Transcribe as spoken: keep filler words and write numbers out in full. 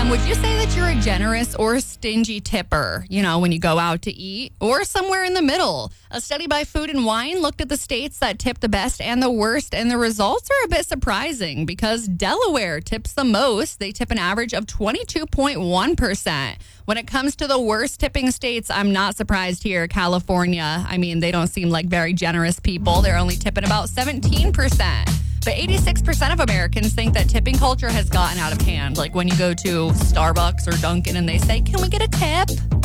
Um, would you say that you're a generous or stingy tipper, you know, when you go out to eat, or somewhere in the middle? A study by Food and Wine looked at the states that tip the best and the worst, and the results are a bit surprising because Delaware tips the most. They tip an average of twenty-two point one percent. When it comes to the worst tipping states, I'm not surprised here. California, I mean, they don't seem like very generous people. They're only tipping about seventeen percent. But eighty-six percent of Americans think that tipping culture has gotten out of hand. Like when you go to Starbucks or Dunkin' and they say, "Can we get a tip?"